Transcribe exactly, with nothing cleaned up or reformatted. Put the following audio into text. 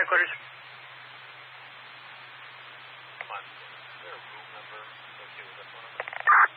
headquarters. Come on. Is there a room number associated with this one?